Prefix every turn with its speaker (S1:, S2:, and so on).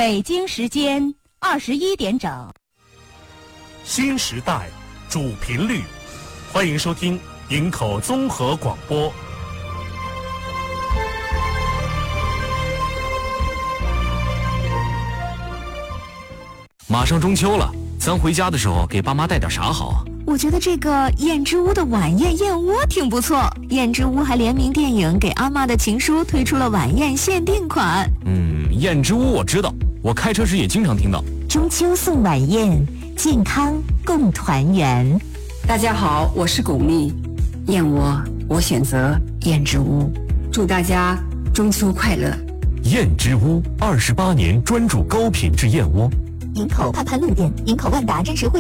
S1: 北京时间21点整。
S2: 新时代主频率，欢迎收听营口综合广播。
S3: 马上中秋了，咱回家的时候给爸妈带点啥好啊？
S4: 我觉得这个燕之屋的晚宴燕窝挺不错。燕之屋还联名电影给阿嬷的情书推出了晚宴限定款。
S3: 燕之屋我知道，我开车时也经常听到。
S5: 中秋送晚宴，健康共团圆。
S6: 大家好，我是巩俐，燕窝我选择燕之屋，祝大家中秋快乐。
S3: 燕之屋28年专注高品质燕窝。
S5: 营口盼盼路店，营口万达真实惠